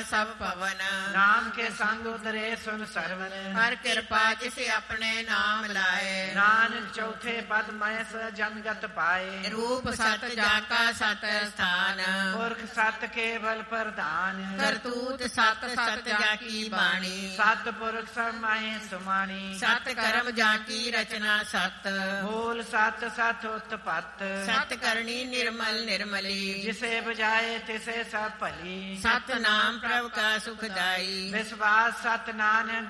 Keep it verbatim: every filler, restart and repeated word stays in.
ਸਭ ਭਵਨ। ਨਾਮ ਕੇ ਸੰਗ ਉਤਰੇ ਸੁਨ ਸਰਵਨ, ਹਰ ਕਿਰਪਾ ਕਿਸੇ ਆਪਣੇ ਨਾਮ ਲਾਏ। ਨਾਨਕ ਚੌਥੇ ਪਦ ਮਹਿਸ ਜਨਗਤ ਪਾਏ। ਰੂਪ ਸਤ ਜਾਕਾ ਸਤ ਸਥਾਨ, ਪੁਰਖ ਸਤ ਕੇਵਲ ਪ੍ਰਧਾਨ। ਕਰਤੂਤ ਸਤ ਸਤ ਜਾਕੀ ਬਾਣੀ, ਸਤ ਪੁਰਖ ਸਮਾਏ ਸੁਮਾਣੀ। ਸਤ ਕਰਮ ਜਾਕੀ ਰਚਨਾ ਸਤ, ਮੂਲ ਸਤ ਸਤ ਉਤਪਤ। ਸਤ ਕਰਨੀ ਨਿਰਮਲ ਨਿਰਮਲੀ, ਜਿਸੇ ਬੁਝਾਏ ਤਿਸੇ ਸਭ ਭਲੀ। ਸਤ ਨਾਮ ਪ੍ਰਭ ਕਾ ਸੁਖ ਦਾਈ। ਵਿਸ਼ਵਾਸ ਸਤ ਨਾਨਕ